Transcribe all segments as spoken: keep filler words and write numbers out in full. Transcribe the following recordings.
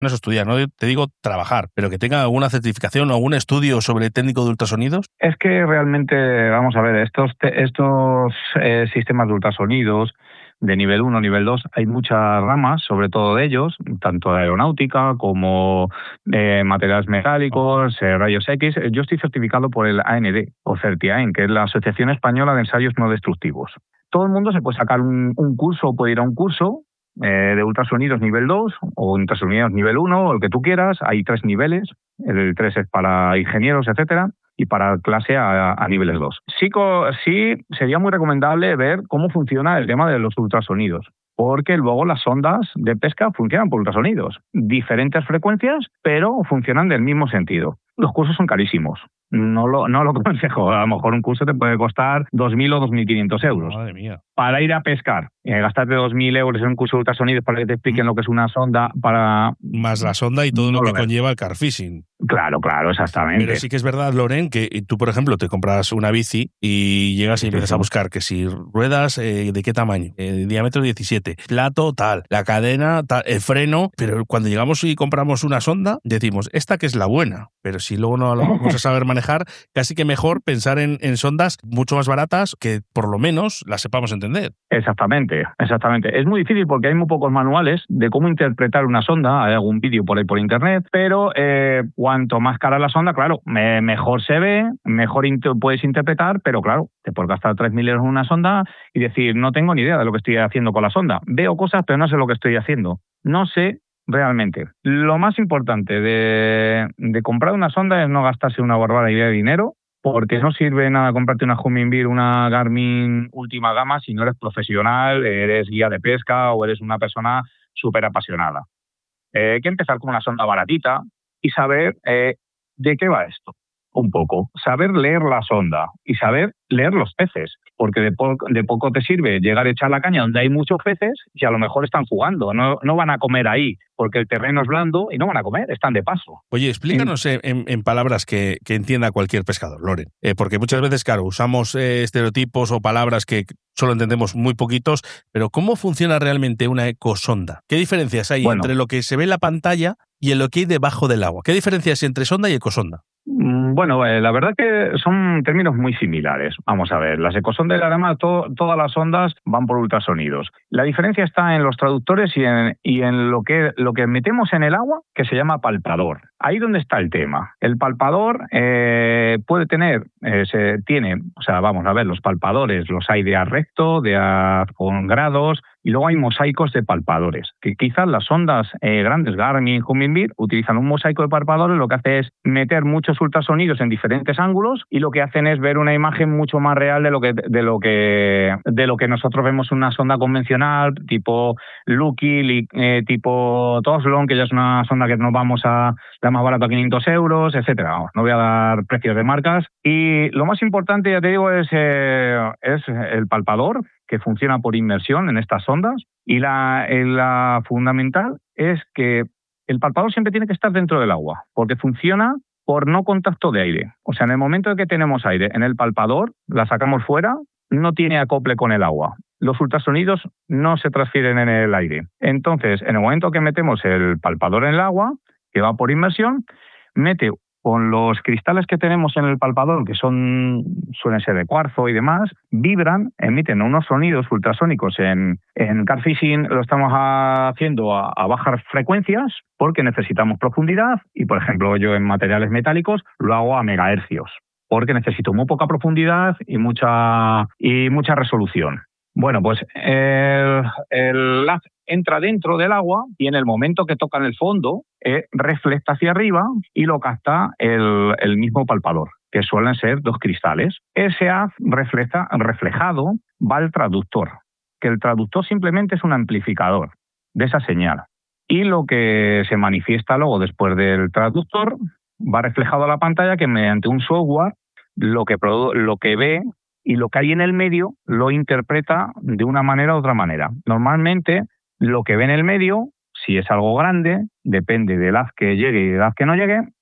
menos estudiar, no te digo trabajar, pero que tenga alguna certificación o algún estudio sobre técnico de ultrasonidos. Es que realmente, vamos a ver, estos, te, estos eh, sistemas de ultrasonidos de nivel uno, nivel dos, hay muchas ramas, sobre todo de ellos, tanto de aeronáutica como eh, materiales metálicos, eh, rayos X. Yo estoy certificado por el A N D, o CERTIAEN, que es la Asociación Española de Ensayos No Destructivos. Todo el mundo se puede sacar un, un curso o puede ir a un curso eh, de ultrasonidos nivel dos o ultrasonidos nivel uno, o el que tú quieras. Hay tres niveles, el tres es para ingenieros, etcétera, y para clase a, a niveles dos. Sí, sí sería muy recomendable ver cómo funciona el tema de los ultrasonidos, porque luego las sondas de pesca funcionan por ultrasonidos. Diferentes frecuencias, pero funcionan del mismo sentido. Los cursos son carísimos. No lo, no lo aconsejo. A lo mejor un curso te puede costar dos mil o dos mil quinientos euros. Madre mía. Para ir a pescar, eh, gastarte dos mil euros en un curso de ultrasonidos para que te expliquen mm. lo que es una sonda para... Más la sonda y todo no lo que lo conlleva el car fishing. Claro, claro, exactamente. Pero sí que es verdad, Loren, que tú, por ejemplo, te compras una bici y llegas y empiezas sí, sí. a buscar que si ruedas, eh, ¿de qué tamaño? Eh, diámetro diecisiete, plato tal, la cadena tal, el freno, pero cuando llegamos y compramos una sonda, decimos, esta que es la buena, pero si luego no lo vamos a saber manejar, casi que mejor pensar en, en sondas mucho más baratas que por lo menos las sepamos entender. Exactamente, exactamente. Es muy difícil porque hay muy pocos manuales de cómo interpretar una sonda, hay algún vídeo por ahí por internet, pero eh, cuanto más cara la sonda, claro, me, mejor se ve, mejor inter- puedes interpretar, pero claro, te puedes gastar tres mil euros en una sonda y decir, no tengo ni idea de lo que estoy haciendo con la sonda. Veo cosas, pero no sé lo que estoy haciendo. No sé realmente. Lo más importante de, de comprar una sonda es no gastarse una barbaridad de dinero, porque no sirve nada comprarte una Humminbird, una Garmin última gama si no eres profesional, eres guía de pesca o eres una persona súper apasionada. Eh, hay que empezar con una sonda baratita y saber eh, de qué va esto. Un poco. Saber leer la sonda y saber leer los peces, porque de, po- de poco te sirve llegar a echar la caña donde hay muchos peces y a lo mejor están jugando, no, no van a comer ahí, porque el terreno es blando y no van a comer, están de paso. Oye, explícanos en, en, en palabras que, que entienda cualquier pescador, Loren, eh, porque muchas veces, claro, usamos eh, estereotipos o palabras que solo entendemos muy poquitos, pero ¿cómo funciona realmente una ecosonda? ¿Qué diferencias hay bueno, entre lo que se ve en la pantalla y en lo que hay debajo del agua? ¿Qué diferencias hay entre sonda y ecosonda? Bueno, eh, la verdad que son términos muy similares. Vamos a ver, las ecosondas y además to- todas las ondas van por ultrasonidos. La diferencia está en los traductores y en, y en lo que lo que metemos en el agua, que se llama palpador. Ahí donde está el tema. El palpador eh, puede tener, eh, se tiene, o sea, vamos a ver, los palpadores los hay de haz recto, de haz con grados, y luego hay mosaicos de palpadores, que quizás las sondas eh, grandes, Garmin, Humminbird, utilizan un mosaico de palpadores, lo que hace es meter muchos ultrasonidos en diferentes ángulos y lo que hacen es ver una imagen mucho más real de lo que de lo que de lo que nosotros vemos en una sonda convencional, tipo Lucky, eh, tipo Toslon, que ya es una sonda que nos vamos a la más barata a quinientos euros, etcétera. No voy a dar precios de marcas. Y lo más importante, ya te digo, es, eh, es el palpador, que funciona por inmersión en estas sondas, y la, la fundamental es que el palpador siempre tiene que estar dentro del agua, porque funciona por no contacto de aire. O sea, en el momento en que tenemos aire en el palpador, la sacamos fuera, no tiene acople con el agua. Los ultrasonidos no se transfieren en el aire. Entonces, en el momento que metemos el palpador en el agua, que va por inmersión, mete con los cristales que tenemos en el palpador, que son suelen ser de cuarzo y demás, vibran, emiten unos sonidos ultrasónicos. En, en car fishing lo estamos haciendo a, a bajas frecuencias porque necesitamos profundidad y, por ejemplo, yo en materiales metálicos lo hago a megahercios porque necesito muy poca profundidad y mucha, y mucha resolución. Bueno, pues el, el haz entra dentro del agua y en el momento que toca en el fondo eh, refleja hacia arriba y lo capta el, el mismo palpador, que suelen ser dos cristales. Ese haz refleja, reflejado va al traductor, que el traductor simplemente es un amplificador de esa señal. Y lo que se manifiesta luego después del traductor va reflejado a la pantalla, que mediante un software lo que, produ- lo que ve y lo que hay en el medio lo interpreta de una manera u otra manera. Normalmente, lo que ve en el medio, si es algo grande, depende del haz que llegue y del haz que no llegue,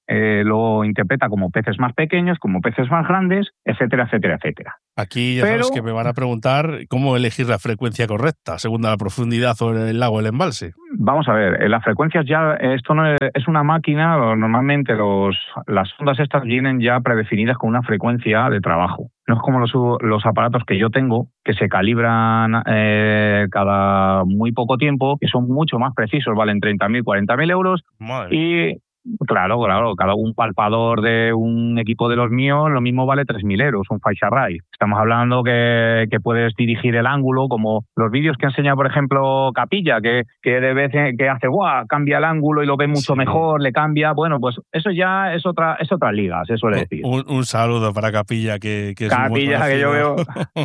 eh, lo interpreta como peces más pequeños, como peces más grandes, etcétera, etcétera, etcétera. Aquí ya Pero, sabes que me van a preguntar cómo elegir la frecuencia correcta, según la profundidad o el lago o el embalse. Vamos a ver, en las frecuencias ya, esto no es, es una máquina, normalmente los, las ondas estas vienen ya predefinidas con una frecuencia de trabajo. No es como los, los aparatos que yo tengo, que se calibran eh, cada muy poco tiempo, que son mucho más precisos, valen treinta mil, cuarenta mil euros. Madre. Y claro, claro, cada un palpador de un equipo de los míos, lo mismo vale tres mil euros, un Phase Array. Estamos hablando que, que puedes dirigir el ángulo, como los vídeos que enseña, por ejemplo, Capilla, que, que de vez en, que hace, ¡guau!, cambia el ángulo y lo ve mucho sí. mejor, le cambia. Bueno, pues eso ya es otra es otra liga, se suele decir. Un, un saludo para Capilla, que, que es Capilla, que yo veo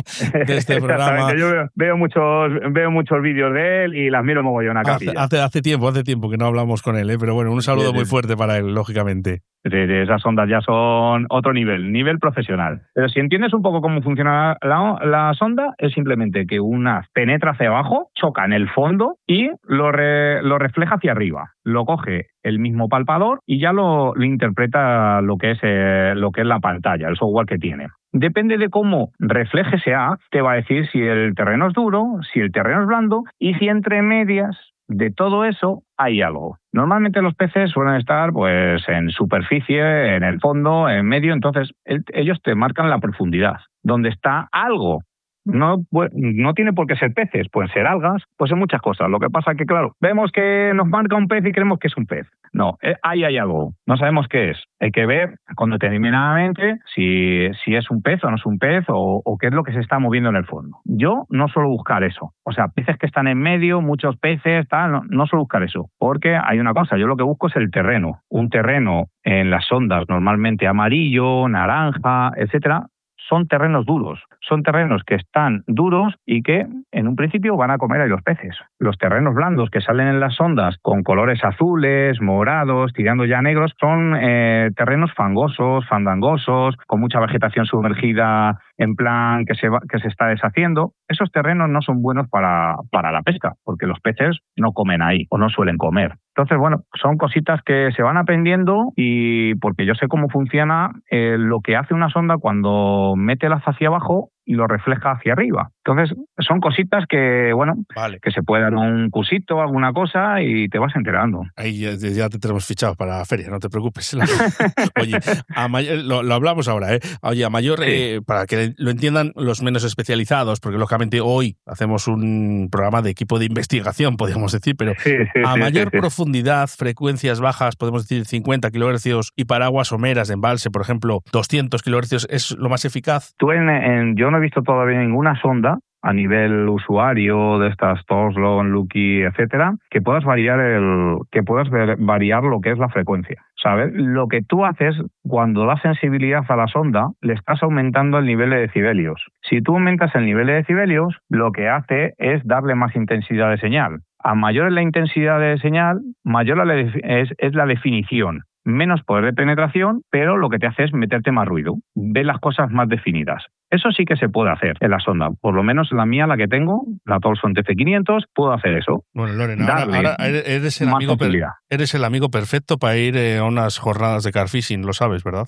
de este programa. Yo veo, veo muchos veo muchos vídeos de él y las miro mogollón a Capilla. Hace, hace, hace tiempo, hace tiempo que no hablamos con él, ¿eh? Pero bueno, un saludo sí, sí. muy fuerte para él, lógicamente. De, de esas ondas ya son otro nivel, nivel profesional. Pero si entiendes un poco cómo funciona la, la sonda, es simplemente que una penetra hacia abajo, choca en el fondo y lo, re, lo refleja hacia arriba. Lo coge el mismo palpador y ya lo, lo interpreta lo que es eh, lo que es la pantalla, el software que tiene. Depende de cómo refleje ese A, te va a decir si el terreno es duro, si el terreno es blando y si entre medias de todo eso hay algo. Normalmente los peces suelen estar pues en superficie, en el fondo, en medio, entonces el, ellos te marcan la profundidad, donde está algo. No, no tiene por qué ser peces, pueden ser algas, pueden ser muchas cosas. Lo que pasa es que, claro, vemos que nos marca un pez y creemos que es un pez. No, ahí hay algo, no sabemos qué es. Hay que ver con determinadamente si, si es un pez o no es un pez o, o qué es lo que se está moviendo en el fondo. Yo no suelo buscar eso. O sea, peces que están en medio, muchos peces, tal, no, no suelo buscar eso. Porque hay una cosa, yo lo que busco es el terreno. Un terreno en las ondas normalmente amarillo, naranja, etcétera, son terrenos duros, son terrenos que están duros y que en un principio van a comer a los peces. Los terrenos blandos que salen en las ondas con colores azules, morados, tirando ya negros, son eh, terrenos fangosos, fandangosos, con mucha vegetación sumergida en plan que se, va, que se está deshaciendo. Esos terrenos no son buenos para, para la pesca, porque los peces no comen ahí o no suelen comer. Entonces, bueno, son cositas que se van aprendiendo y porque yo sé cómo funciona eh, lo que hace una sonda cuando mete el haz hacia abajo y lo refleja hacia arriba. Entonces, son cositas que, bueno, vale. que se puede dar un cursito, alguna cosa y te vas enterando. Ahí ya, ya te tenemos fichado para la feria, no te preocupes. Oye, a mayor, lo, lo hablamos ahora, ¿eh? Oye, a mayor, sí. eh, para que lo entiendan los menos especializados, porque lógicamente hoy hacemos un programa de equipo de investigación, podríamos decir, pero sí, sí, a sí, mayor sí, sí. profundidad, frecuencias bajas, podemos decir cincuenta kilohercios y para aguas someras de embalse, por ejemplo, doscientos kilohercios, ¿es lo más eficaz? Tú en, en, yo no he visto todavía ninguna sonda a nivel usuario de estas Toslon, Lucky, etcétera, que puedas variar el que puedas ver, variar lo que es la frecuencia. ¿Sabes? Lo que tú haces cuando das sensibilidad a la sonda, le estás aumentando el nivel de decibelios. Si tú aumentas el nivel de decibelios, lo que hace es darle más intensidad de señal. A mayor es la intensidad de señal, mayor la es, es la definición. Menos poder de penetración, pero lo que te hace es meterte más ruido. Ves las cosas más definidas. Eso sí que se puede hacer en la sonda. Por lo menos la mía, la que tengo, la Tolson T C quinientos, puedo hacer eso. Bueno, Loren, ahora, ahora eres, el amigo per, eres el amigo perfecto para ir eh, a unas jornadas de carfishing, lo sabes, ¿verdad?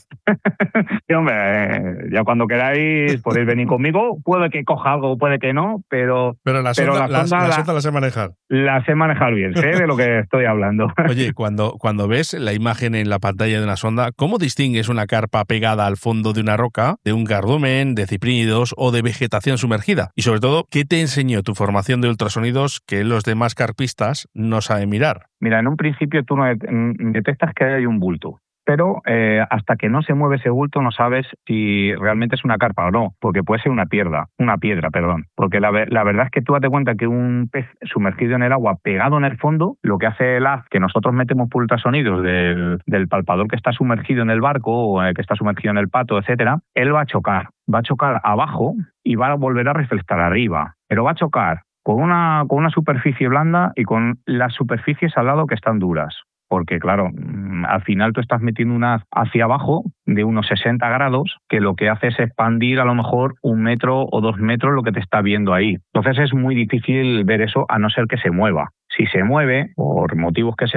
Sí, hombre, eh, ya cuando queráis podéis venir conmigo. Puede que coja algo, puede que no, pero... Pero la sonda, pero la, sonda, la, la sonda la sé manejar. La sé manejar bien, sé de lo que estoy hablando. Oye, cuando, cuando ves la imagen en la pantalla de una sonda, ¿cómo distingues una carpa pegada al fondo de una roca, de un cardumen, de ciprínidos o de vegetación sumergida? Y sobre todo, ¿qué te enseñó tu formación de ultrasonidos que los demás carpistas no saben mirar? Mira, en un principio tú no detectas que hay un bulto. Pero eh, hasta que no se mueve ese bulto no sabes si realmente es una carpa o no, porque puede ser una piedra, una piedra, perdón. Porque la, la verdad es que tú date cuenta que un pez sumergido en el agua, pegado en el fondo, lo que hace el haz que nosotros metemos por ultrasonidos del, del palpador que está sumergido en el barco o el que está sumergido en el pato, etcétera, él va a chocar, va a chocar abajo y va a volver a reflectar arriba, pero va a chocar con una, con una superficie blanda y con las superficies al lado que están duras. Porque, claro, al final tú estás metiendo una hacia abajo de unos sesenta grados que lo que hace es expandir a lo mejor un metro o dos metros lo que te está viendo ahí. Entonces es muy difícil ver eso a no ser que se mueva. Si se mueve, por motivos que sea,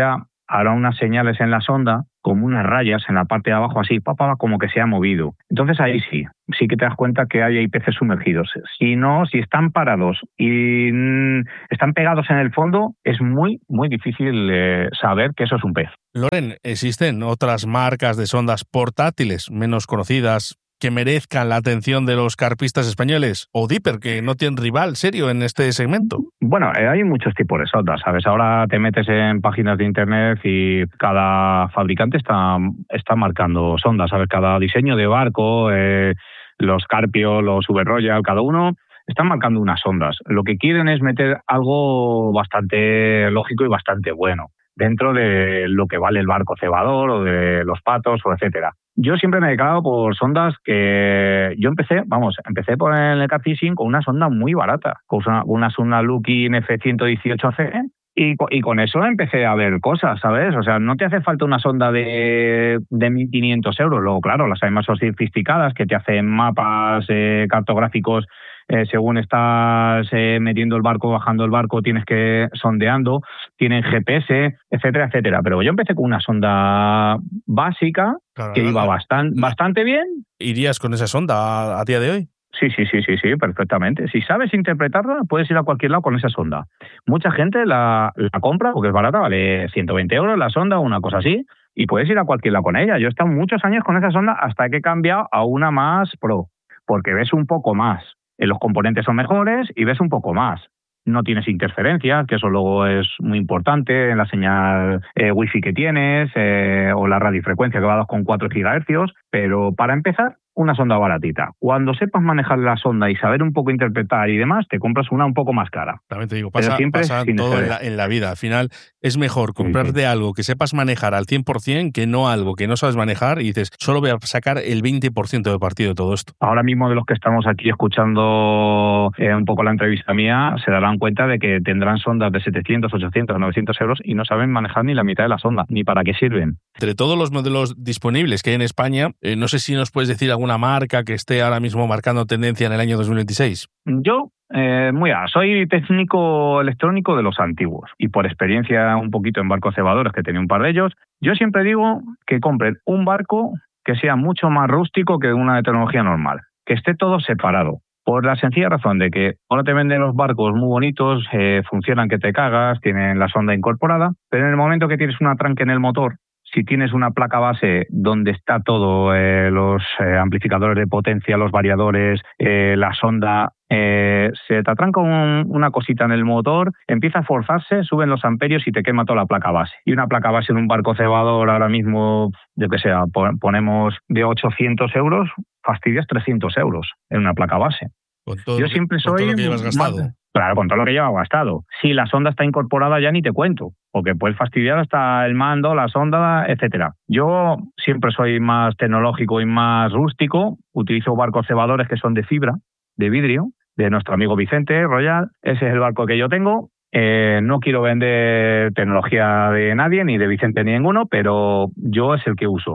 hará unas señales en la sonda, como unas rayas en la parte de abajo, así, papá, como que se ha movido. Entonces ahí sí, sí que te das cuenta que hay, hay peces sumergidos. Si no, si están parados y mm, están pegados en el fondo, es muy, muy difícil eh, saber que eso es un pez. Loren, ¿existen otras marcas de sondas portátiles menos conocidas que merezcan la atención de los carpistas españoles? O Deeper, que no tiene rival serio en este segmento. Bueno, eh, hay muchos tipos de sondas, ¿sabes? Ahora te metes en páginas de internet y cada fabricante está, está marcando sondas, ¿sabes? Cada diseño de barco, eh, los Carpio, los V Royal, cada uno están marcando unas sondas. Lo que quieren es meter algo bastante lógico y bastante bueno dentro de lo que vale el barco cebador o de los patos o etcétera. Yo siempre me he dedicado por sondas que yo empecé, vamos, empecé por el catfishing con una sonda muy barata, con una, una sonda Lukin F ciento dieciocho C y, y con eso empecé a ver cosas, ¿sabes? O sea, no te hace falta una sonda de, de mil quinientos euros, luego claro, las hay más sofisticadas que te hacen mapas eh, cartográficos. Eh, según estás eh, metiendo el barco, bajando el barco, tienes que sondeando, tienen G P S, etcétera, etcétera. Pero yo empecé con una sonda básica claro, que no, iba no, bastan, no. bastante bien. ¿Irías con esa sonda a, a día de hoy? Sí, sí, sí, sí, sí, perfectamente. Si sabes interpretarla, puedes ir a cualquier lado con esa sonda. Mucha gente la, la compra porque es barata, vale ciento veinte euros la sonda o una cosa así, y puedes ir a cualquier lado con ella. Yo he estado muchos años con esa sonda hasta que he cambiado a una más pro, porque ves un poco más. Los componentes son mejores y ves un poco más. No tienes interferencias, que eso luego es muy importante en la señal eh, wifi que tienes eh, o la radiofrecuencia que va a dos coma cuatro gigahercios, pero para empezar, una sonda baratita. Cuando sepas manejar la sonda y saber un poco interpretar y demás, te compras una un poco más cara. También te digo, pasa, pasa todo en la, en la vida. Al final es mejor comprarte sí, sí. algo que sepas manejar al cien por ciento que no algo que no sabes manejar y dices, solo voy a sacar el veinte por ciento de partido de todo esto. Ahora mismo de los que estamos aquí escuchando eh, un poco la entrevista mía, se darán cuenta de que tendrán sondas de setecientos, ochocientos, novecientos euros y no saben manejar ni la mitad de la sonda, ni para qué sirven. Entre todos los modelos disponibles que hay en España, eh, no sé si nos puedes decir alguna marca que esté ahora mismo marcando tendencia en el año dos mil veintiséis. Yo, eh, muy a, soy técnico electrónico de los antiguos y por experiencia un poquito en barcos cebadores, que tenía un par de ellos, yo siempre digo que compren un barco que sea mucho más rústico que una de tecnología normal, que esté todo separado. Por la sencilla razón de que ahora te venden los barcos muy bonitos, eh, funcionan que te cagas, tienen la sonda incorporada, pero en el momento que tienes un atranque en el motor, si tienes una placa base donde está todo, eh, los eh, amplificadores de potencia, los variadores, eh, la sonda, eh, se te atranca un, una cosita en el motor, empieza a forzarse, suben los amperios y te quema toda la placa base. Y una placa base en un barco cebador ahora mismo, yo que sea, ponemos de ochocientos euros, fastidias trescientos euros en una placa base. Con todo, yo siempre con soy todo lo que llevas gastado. Más, claro, con todo lo que llevas gastado. Si la sonda está incorporada ya ni te cuento, porque puedes fastidiar hasta el mando, la sonda, etcétera. Yo siempre soy más tecnológico y más rústico. Utilizo barcos cebadores que son de fibra, de vidrio, de nuestro amigo Vicente Royal. Ese es el barco que yo tengo. Eh, no quiero vender tecnología de nadie, ni de Vicente ni ninguno, pero yo es el que uso.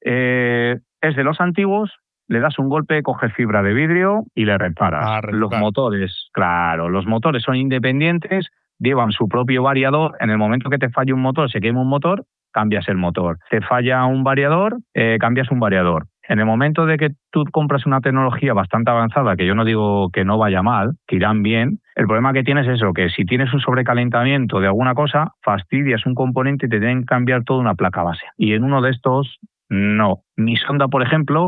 Eh, es de los antiguos. Le das un golpe, coges fibra de vidrio y le reparas. Ah, los motores, claro, los motores son independientes, llevan su propio variador. En el momento que te falla un motor, se quema un motor, cambias el motor. Te falla un variador, eh, cambias un variador. En el momento de que tú compras una tecnología bastante avanzada, que yo no digo que no vaya mal, que irán bien, el problema que tienes es eso, que si tienes un sobrecalentamiento de alguna cosa, fastidias un componente y te tienen que cambiar toda una placa base. Y en uno de estos, no. Mi sonda, por ejemplo,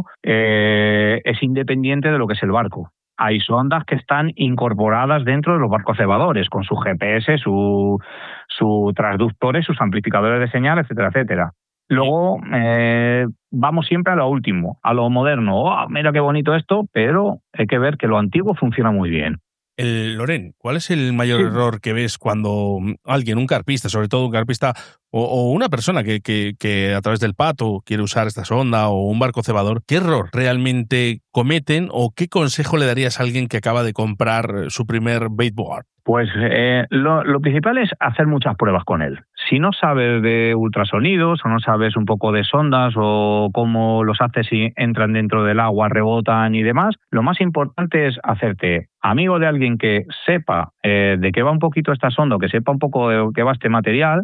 eh, es independiente de lo que es el barco. Hay sondas que están incorporadas dentro de los barcos cebadores, con su G P S, su, su transductores, sus amplificadores de señal, etcétera, etcétera. Luego eh, vamos siempre a lo último, a lo moderno. Oh, mira qué bonito esto, pero hay que ver que lo antiguo funciona muy bien. El, Loren, ¿cuál es el mayor sí. error que ves cuando alguien, un carpista, sobre todo un carpista o, o una persona que, que, que a través del pato quiere usar esta sonda o un barco cebador, qué error realmente cometen o qué consejo le darías a alguien que acaba de comprar su primer baitboard? Pues eh, lo, lo principal es hacer muchas pruebas con él. Si no sabes de ultrasonidos o no sabes un poco de sondas o cómo los haces si entran dentro del agua, rebotan y demás, lo más importante es hacerte amigo de alguien que sepa eh, de qué va un poquito esta sonda o que sepa un poco de qué va este material,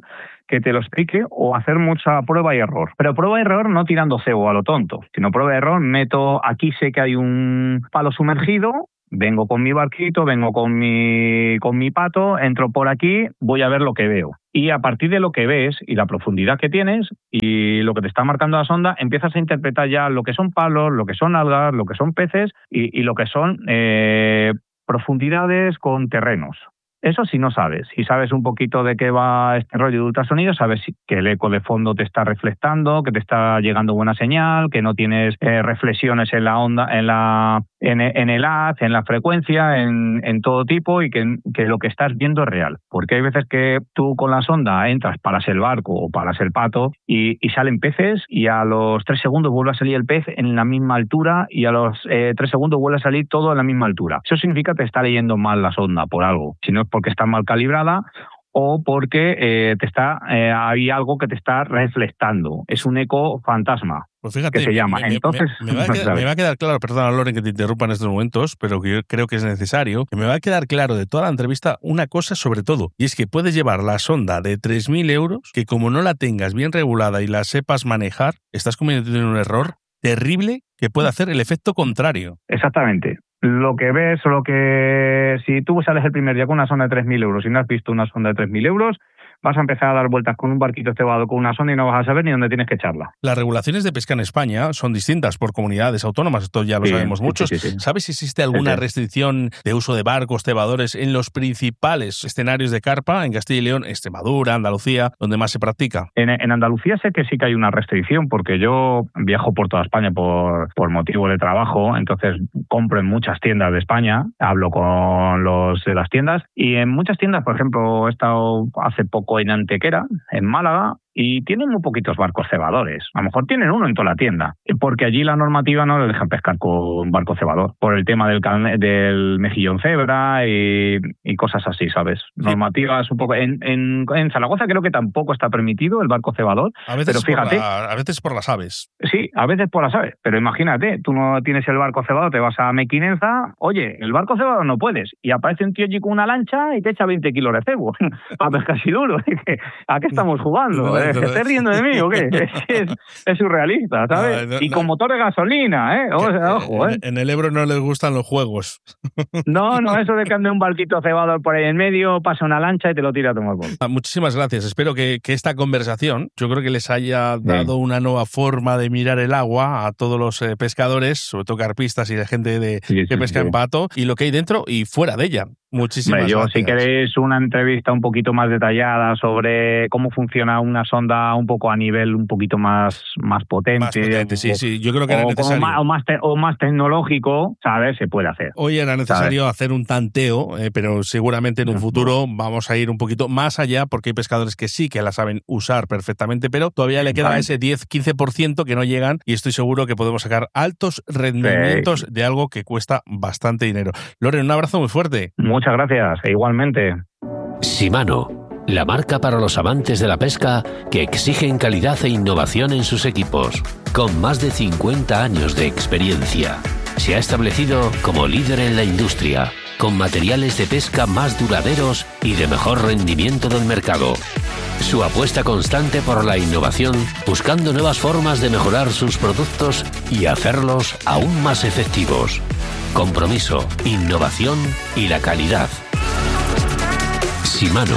que te lo explique o hacer mucha prueba y error. Pero prueba y error no tirando cebo a lo tonto, sino prueba y error, meto, aquí sé que hay un palo sumergido, vengo con mi barquito, vengo con mi, con mi pato, entro por aquí, voy a ver lo que veo. Y a partir de lo que ves y la profundidad que tienes y lo que te está marcando la sonda, empiezas a interpretar ya lo que son palos, lo que son algas, lo que son peces y, y lo que son eh, profundidades con terrenos. Eso sí no sabes. Si sabes un poquito de qué va este rollo de ultrasonido, sabes que el eco de fondo te está reflectando, que te está llegando buena señal, que no tienes eh, reflexiones en la onda, en la en, en el haz, en la frecuencia, en, en todo tipo y que, que lo que estás viendo es real. Porque hay veces que tú con la sonda entras, paras el barco o paras el pato y, y salen peces y a los tres segundos vuelve a salir el pez en la misma altura y a los eh, tres segundos vuelve a salir todo en la misma altura. Eso significa que te está leyendo mal la sonda por algo. Si no es porque está mal calibrada o porque eh, te está eh, hay algo que te está reflectando. Es un eco fantasma. Pues fíjate, que se llama. Me, Entonces, me, me, va a quedar, me va a quedar claro, perdona Loren que te interrumpa en estos momentos, pero que yo creo que es necesario, que me va a quedar claro de toda la entrevista una cosa sobre todo, y es que puedes llevar la sonda de tres mil euros, que como no la tengas bien regulada y la sepas manejar, estás cometiendo un error terrible que puede hacer el efecto contrario. Exactamente. Lo que ves, lo que si tú sales el primer día con una sonda de tres mil euros y no has visto una sonda de tres mil euros, vas a empezar a dar vueltas con un barquito cebado con una sonda y no vas a saber ni dónde tienes que echarla. Las regulaciones de pesca en España son distintas por comunidades autónomas, esto ya lo sí, sabemos muchos. Sí, sí, sí. ¿Sabes si existe alguna sí, sí. restricción de uso de barcos cebadores en los principales escenarios de carpa, en Castilla y León, Extremadura, Andalucía, donde más se practica? En, en Andalucía sé que sí que hay una restricción, porque yo viajo por toda España por, por motivo de trabajo, entonces compro en muchas tiendas de España, hablo con los de las tiendas, y en muchas tiendas, por ejemplo, he estado hace poco en Antequera, en Málaga, y tienen muy poquitos barcos cebadores. A lo mejor tienen uno en toda la tienda, porque allí la normativa no les deja pescar con barco cebador, por el tema del, del mejillón cebra y, y cosas así, ¿sabes? Sí. Normativas un poco... En, en, en Zaragoza creo que tampoco está permitido el barco cebador, a veces pero fíjate... Por la, a veces por las aves. Sí, a veces por las aves, pero imagínate, tú no tienes el barco cebador, te vas a Mequinenza, oye, el barco cebador no puedes, y aparece un tío allí con una lancha y te echa veinte kilos de cebo a pescar así duro. ¿A qué estamos jugando? ¿Te estás riendo de mí o qué? Es, es, es surrealista, ¿sabes? No, no, y con no. motor de gasolina, ¿eh? O sea, ojo, ¿eh? En el Ebro no les gustan los juegos. No, no, eso de que ande un barquito cebador por ahí en medio, pasa una lancha y te lo tira a tomar por. Muchísimas gracias. Espero que, que esta conversación, yo creo que les haya dado sí. una nueva forma de mirar el agua a todos los eh, pescadores, sobre todo carpistas y la gente de, sí, sí, que pesca sí. en pato, y lo que hay dentro y fuera de ella. Muchísimas Hombre, yo, gracias. Si queréis una entrevista un poquito más detallada sobre cómo funciona una sonda un poco a nivel un poquito más, más potente, más potente o, sí, sí, yo creo que era necesario. Más, o, más te, o más tecnológico, ¿sabes? Se puede hacer. Hoy era necesario ¿sabes? hacer un tanteo, eh, pero seguramente en un futuro vamos a ir un poquito más allá, porque hay pescadores que sí que la saben usar perfectamente, pero todavía le queda vale. ese diez a quince por ciento que no llegan, y estoy seguro que podemos sacar altos rendimientos sí. de algo que cuesta bastante dinero. Loren, un abrazo muy fuerte. Muchas gracias, e igualmente. Shimano, la marca para los amantes de la pesca que exigen calidad e innovación en sus equipos. Con más de cincuenta años de experiencia, se ha establecido como líder en la industria, con materiales de pesca más duraderos y de mejor rendimiento del mercado. Su apuesta constante por la innovación, buscando nuevas formas de mejorar sus productos y hacerlos aún más efectivos. Compromiso, innovación y la calidad. Shimano.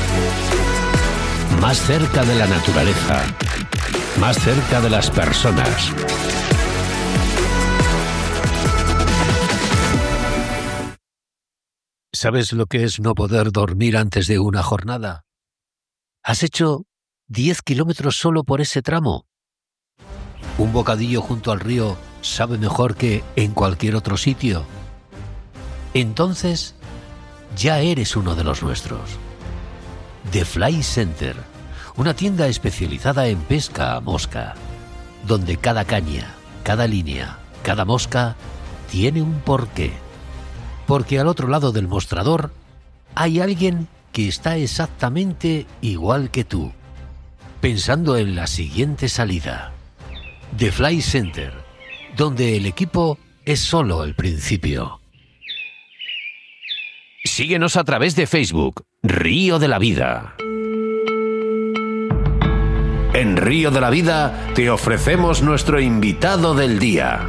Más cerca de la naturaleza. Más cerca de las personas. ¿Sabes lo que es no poder dormir antes de una jornada? ¿Has hecho diez kilómetros solo por ese tramo? ¿Un bocadillo junto al río sabe mejor que en cualquier otro sitio? Entonces, ya eres uno de los nuestros. The Fly Center, una tienda especializada en pesca a mosca, donde cada caña, cada línea, cada mosca tiene un porqué. Porque al otro lado del mostrador hay alguien que está exactamente igual que tú, pensando en la siguiente salida. The Fly Center, donde el equipo es solo el principio. Síguenos a través de Facebook, Río de la Vida. En Río de la Vida te ofrecemos nuestro invitado del día.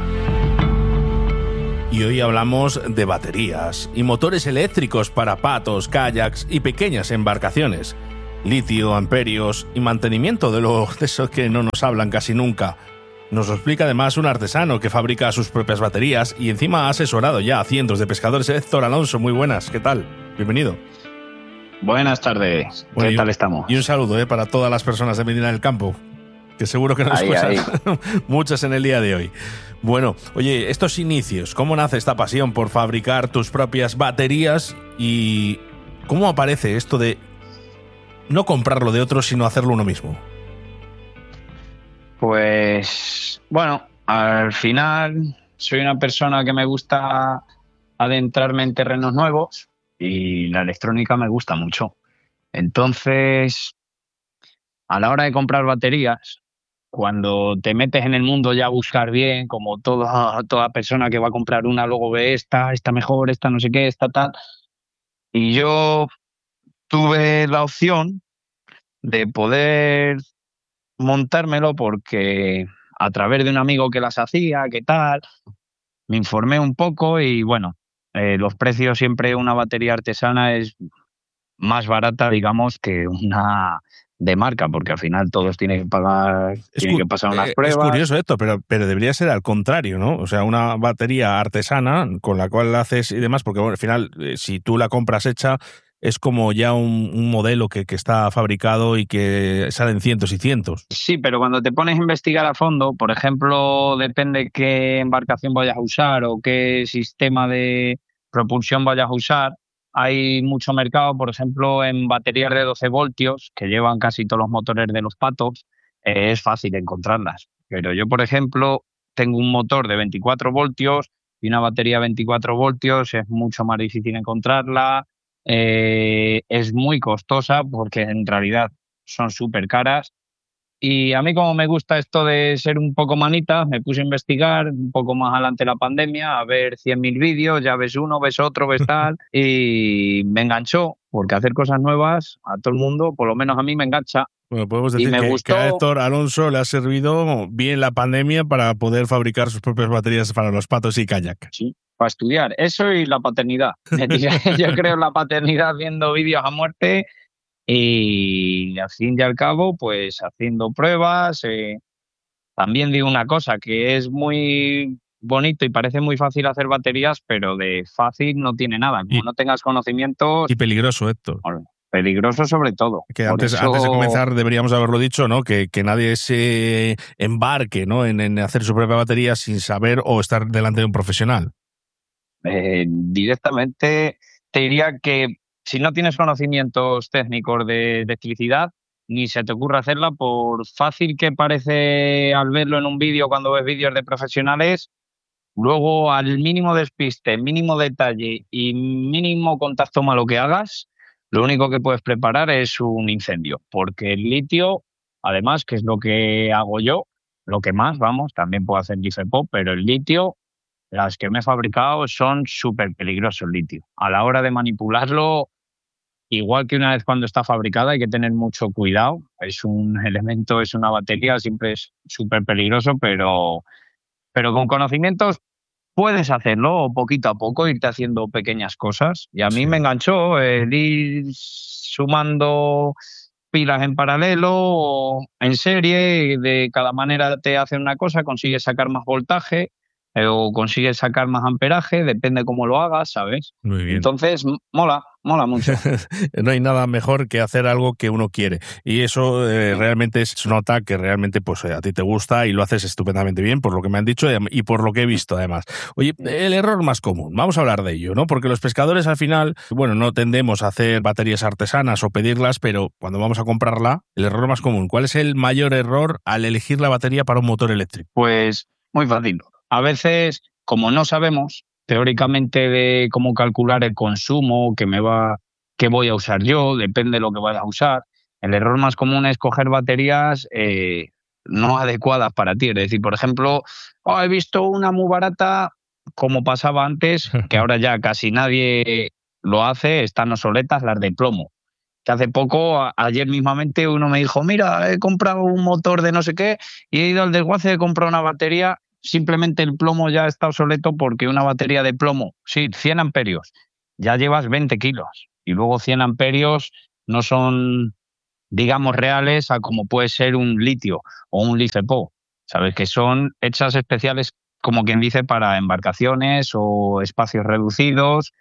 Y hoy hablamos de baterías y motores eléctricos para patos, kayaks y pequeñas embarcaciones. Litio, amperios y mantenimiento de lo de eso que no nos hablan casi nunca. Nos lo explica además un artesano que fabrica sus propias baterías y encima ha asesorado ya a cientos de pescadores. Héctor Alonso, muy buenas, ¿qué tal? Bienvenido. Buenas tardes, ¿qué bueno, tal estamos? Y un saludo eh, para todas las personas de Medina del Campo, que seguro que nos escuchan muchas en el día de hoy. Bueno, oye, estos inicios, ¿cómo nace esta pasión por fabricar tus propias baterías y cómo aparece esto de no comprarlo de otros, sino hacerlo uno mismo? Pues, bueno, al final soy una persona que me gusta adentrarme en terrenos nuevos y la electrónica me gusta mucho. Entonces, a la hora de comprar baterías, cuando te metes en el mundo ya a buscar bien, como toda, toda persona que va a comprar una, luego ve esta, esta mejor, esta no sé qué, esta tal. Y yo tuve la opción de poder montármelo porque a través de un amigo que las hacía, qué tal, me informé un poco y bueno, eh, los precios siempre una batería artesana es más barata, digamos, que una de marca, porque al final todos tienen que pagar, tienen que pasar unas pruebas. Es curioso esto, pero, pero debería ser al contrario, ¿no? O sea, una batería artesana con la cual la haces y demás, porque bueno, al final, eh, si tú la compras hecha, es como ya un, un modelo que, que está fabricado y que salen cientos y cientos. Sí, pero cuando te pones a investigar a fondo, por ejemplo, depende qué embarcación vayas a usar o qué sistema de propulsión vayas a usar, hay mucho mercado, por ejemplo, en baterías de doce voltios, que llevan casi todos los motores de los patos, eh, es fácil encontrarlas. Pero yo, por ejemplo, tengo un motor de veinticuatro voltios y una batería de veinticuatro voltios, es mucho más difícil encontrarla, eh, es muy costosa porque en realidad son súper caras. Y a mí, como me gusta esto de ser un poco manita, me puse a investigar un poco más adelante la pandemia, a ver cien mil vídeos, ya ves uno, ves otro, ves tal, y me enganchó, porque hacer cosas nuevas a todo el mundo, por lo menos a mí me engancha. Bueno, podemos decir que, que a Héctor Alonso le ha servido bien la pandemia para poder fabricar sus propias baterías para los patos y kayak. Sí, para estudiar. Eso y la paternidad. Yo creo en la paternidad viendo vídeos a muerte. Y al fin y al cabo, pues haciendo pruebas. Eh, también digo una cosa, que es muy bonito y parece muy fácil hacer baterías, pero de fácil no tiene nada. Como y, no tengas conocimientos... Y peligroso, Héctor. Bueno, peligroso sobre todo. Que antes, eso... antes de comenzar deberíamos haberlo dicho, ¿no? Que, que nadie se embarque, ¿no? en, en hacer su propia batería sin saber o estar delante de un profesional. Eh, directamente te diría que si no tienes conocimientos técnicos de electricidad, ni se te ocurre hacerla, por fácil que parece al verlo en un vídeo cuando ves vídeos de profesionales, luego al mínimo despiste, mínimo detalle y mínimo contacto malo que hagas, lo único que puedes preparar es un incendio, porque el litio, además, que es lo que hago yo, lo que más, vamos, también puedo hacer Gifepop, pero el litio, las que me he fabricado son súper peligrosos el litio. A la hora de manipularlo, igual que una vez cuando está fabricada, hay que tener mucho cuidado. Es un elemento, es una batería, siempre es súper peligroso, pero, pero con conocimientos puedes hacerlo poquito a poco, irte haciendo pequeñas cosas. Y a mí sí. me enganchó el ir sumando pilas en paralelo o en serie. De cada manera te hace una cosa, consigues sacar más voltaje o consigues sacar más amperaje, depende cómo lo hagas, ¿sabes? Muy bien. Entonces, mola, mola mucho. No hay nada mejor que hacer algo que uno quiere. Y eso eh, realmente se nota que realmente pues, a ti te gusta y lo haces estupendamente bien, por lo que me han dicho y por lo que he visto, además. Oye, el error más común, vamos a hablar de ello, ¿no? Porque los pescadores al final, bueno, no tendemos a hacer baterías artesanas o pedirlas, pero cuando vamos a comprarla, el error más común, ¿cuál es el mayor error al elegir la batería para un motor eléctrico? Pues muy fácil. A veces, como no sabemos teóricamente de cómo calcular el consumo que me va, que voy a usar yo, depende de lo que vaya a usar, el error más común es coger baterías eh, no adecuadas para ti. Es decir, por ejemplo, oh, he visto una muy barata, como pasaba antes, que ahora ya casi nadie lo hace, están obsoletas, las de plomo. Que hace poco, a, ayer mismamente, uno me dijo, mira, he comprado un motor de no sé qué y he ido al desguace, he comprado una batería, simplemente el plomo ya está obsoleto porque una batería de plomo, sí, cien amperios, ya llevas veinte kilos y luego cien amperios no son, digamos, reales a como puede ser un litio o un LiFePO, ¿sabes? Que son hechas especiales, como quien dice, para embarcaciones o espacios reducidos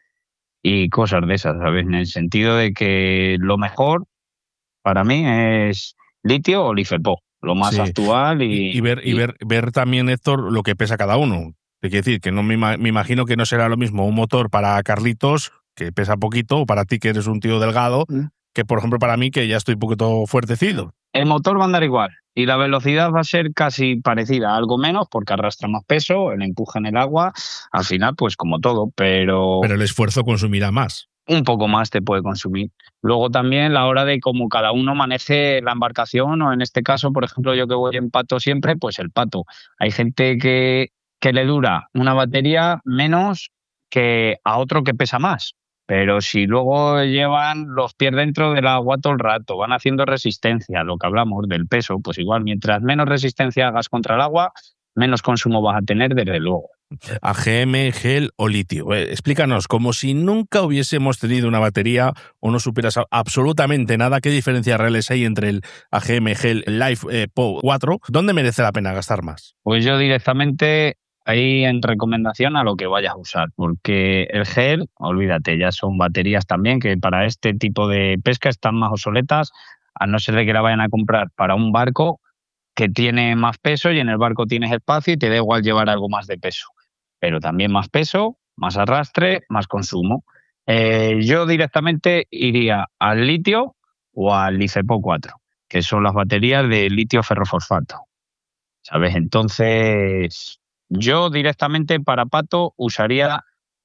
y cosas de esas, ¿sabes? En el sentido de que lo mejor para mí es litio o LiFePO, lo más Sí. actual y... Y, y, ver, y, y ver, ver también, Héctor, lo que pesa cada uno. Te quiero decir que no me, me imagino que no será lo mismo un motor para Carlitos, que pesa poquito, o para ti, que eres un tío delgado, mm. que por ejemplo para mí, que ya estoy un poquito fuertecido. El motor va a andar igual y la velocidad va a ser casi parecida, algo menos porque arrastra más peso, el empuje en el agua, al final pues como todo, pero... Pero el esfuerzo consumirá más. Un poco más te puede consumir. Luego también la hora de cómo cada uno maneje la embarcación, o en este caso, por ejemplo, yo que voy en pato siempre, pues el pato. Hay gente que, que le dura una batería menos que a otro que pesa más. Pero si luego llevan los pies dentro del agua todo el rato, van haciendo resistencia, lo que hablamos del peso, pues igual, mientras menos resistencia hagas contra el agua, menos consumo vas a tener, desde luego. A G M, gel o litio. Eh, explícanos, como si nunca hubiésemos tenido una batería o no supieras absolutamente nada, ¿qué diferencias reales hay entre el A G M, gel, LiFePO cuatro? ¿Dónde merece la pena gastar más? Pues yo directamente ahí en recomendación a lo que vayas a usar, porque el gel, olvídate, ya son baterías también que para este tipo de pesca están más obsoletas, a no ser de que la vayan a comprar para un barco que tiene más peso y en el barco tienes espacio y te da igual llevar algo más de peso. Pero también más peso, más arrastre, más consumo. Eh, yo directamente iría al litio o al LiFePO cuatro, que son las baterías de litio ferrofosfato, ¿sabes? Entonces, yo directamente para pato usaría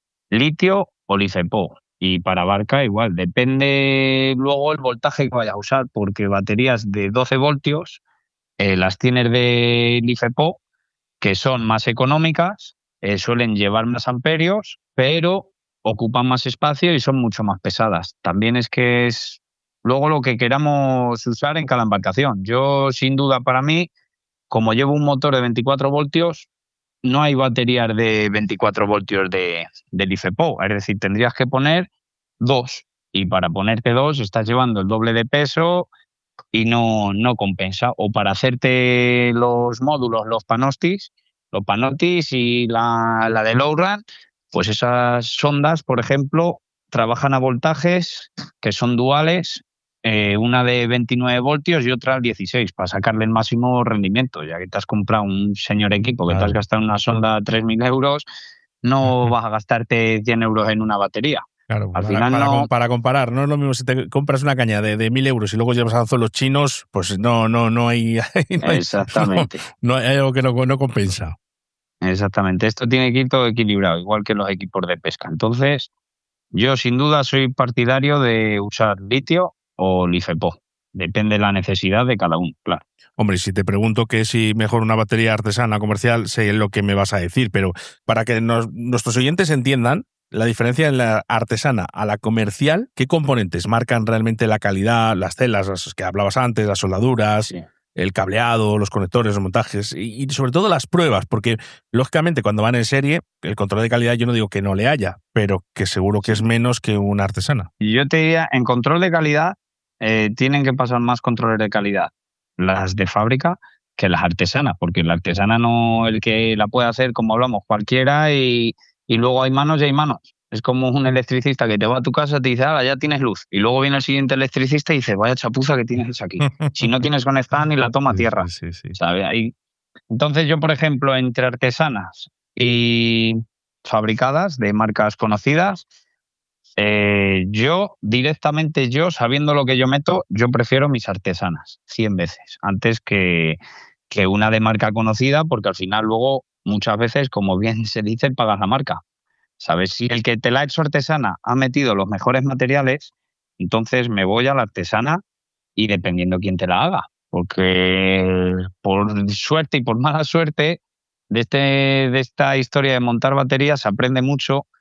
litio o LiFePO. Y para barca igual, depende luego el voltaje que vayas a usar, porque baterías de doce voltios eh, las tienes de LiFePO, que son más económicas, Eh, suelen llevar más amperios, pero ocupan más espacio y son mucho más pesadas. También es que es luego lo que queramos usar en cada embarcación. Yo, sin duda, para mí, como llevo un motor de veinticuatro voltios, no hay baterías de veinticuatro voltios de, de LiFePO. Es decir, tendrías que poner dos. Y para ponerte dos estás llevando el doble de peso y no, no compensa. O para hacerte los módulos, los Panoptis, los Panoptis y la, la de Lowrance, pues esas sondas, por ejemplo, trabajan a voltajes que son duales, eh, una de veintinueve voltios y otra al dieciséis, para sacarle el máximo rendimiento. Ya que te has comprado un señor equipo, que claro, te has gastado en una sonda tres mil euros, no vas a gastarte cien euros en una batería. Claro, al para, final para, no... para comparar, no es lo mismo si te compras una caña de, de mil euros y luego llevas a anzuelos chinos, pues no, no, no hay, no hay exactamente. No, no hay algo que no, no compensa. Exactamente, esto tiene que ir todo equilibrado, igual que los equipos de pesca. Entonces, yo sin duda soy partidario de usar litio o LiFePO. Depende de la necesidad de cada uno, claro. Hombre, si te pregunto que si mejor una batería artesana comercial, sé lo que me vas a decir, pero para que nos, nuestros oyentes entiendan la diferencia en la artesana a la comercial, ¿qué componentes marcan realmente la calidad, las telas, las que hablabas antes, las soldaduras, sí, el cableado, los conectores, los montajes y, y sobre todo las pruebas? Porque lógicamente cuando van en serie, el control de calidad yo no digo que no le haya, pero que seguro que es menos que una artesana. Yo te diría, en control de calidad eh, tienen que pasar más controles de calidad las de fábrica que las artesanas, porque la artesana no, el que la puede hacer, como hablamos, cualquiera, y, y luego hay manos y hay manos. Es como un electricista que te va a tu casa y te dice, ah, ya tienes luz. Y luego viene el siguiente electricista y dice, vaya chapuza que tienes aquí. Si no tienes conectada ni la toma a tierra. Sí, sí, sí. ¿Sabe? Ahí. Entonces yo, por ejemplo, entre artesanas y fabricadas de marcas conocidas, eh, yo directamente, yo sabiendo lo que yo meto, yo prefiero mis artesanas cien veces antes que, que una de marca conocida, porque al final luego muchas veces, como bien se dice, pagas la marca. ¿Sabes? Si el que te la ha hecho artesana ha metido los mejores materiales, entonces me voy a la artesana y dependiendo quién te la haga. Porque por suerte y por mala suerte de, este, de esta historia de montar baterías se aprende mucho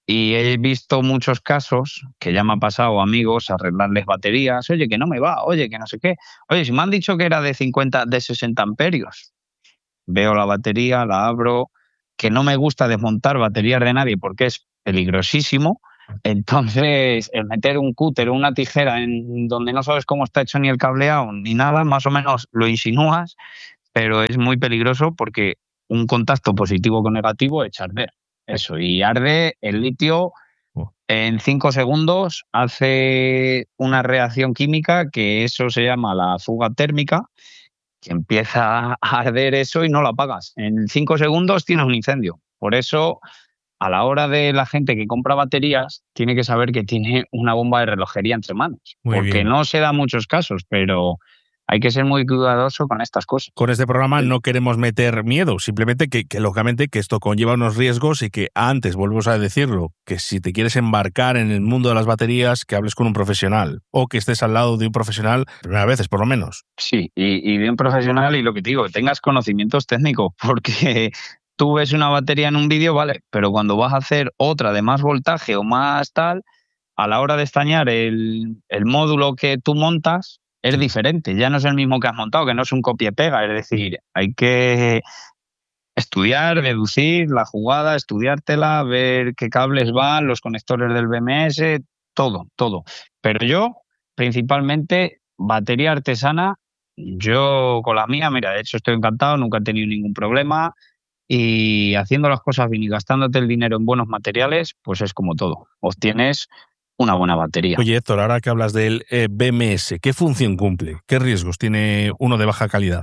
Y he visto muchos casos que ya me ha pasado amigos arreglarles baterías. Oye, que no me va, oye, que no sé qué. Oye, si me han dicho que era de cincuenta, de sesenta amperios. Veo la batería, la abro, que no me gusta desmontar baterías de nadie porque es peligrosísimo. Entonces, el meter un cúter o una tijera en donde no sabes cómo está hecho ni el cableado ni nada, más o menos lo insinúas, pero es muy peligroso porque un contacto positivo con negativo echa a arder. Eso, y arde el litio en cinco segundos, hace una reacción química que eso se llama la fuga térmica, que empieza a arder eso y no lo apagas. En cinco segundos tienes un incendio. Por eso, a la hora de la gente que compra baterías, tiene que saber que tiene una bomba de relojería entre manos. Muy porque bien. No se da muchos casos, pero hay que ser muy cuidadoso con estas cosas. Con este programa no queremos meter miedo, simplemente que, que lógicamente que esto conlleva unos riesgos y que antes, volvemos a decirlo, que si te quieres embarcar en el mundo de las baterías, que hables con un profesional o que estés al lado de un profesional, primeras veces por lo menos. Sí, y, y de un profesional, y lo que te digo, que tengas conocimientos técnicos, porque tú ves una batería en un vídeo, vale, pero cuando vas a hacer otra de más voltaje o más tal, a la hora de estañar el, el módulo que tú montas, es diferente, ya no es el mismo que has montado, que no es un copia y pega, es decir, hay que estudiar, deducir la jugada, estudiártela, ver qué cables van, los conectores del B M S, todo, todo. Pero yo, principalmente, batería artesana, yo con la mía, mira, de hecho estoy encantado, nunca he tenido ningún problema y haciendo las cosas bien y gastándote el dinero en buenos materiales, pues es como todo, obtienes una buena batería. Oye, Héctor, ahora que hablas del eh, B M S, ¿qué función cumple? ¿Qué riesgos tiene uno de baja calidad?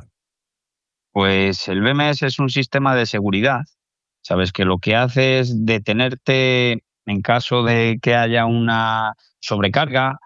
Pues el B M S es un sistema de seguridad, sabes, que lo que hace es detenerte en caso de que haya una sobrecarga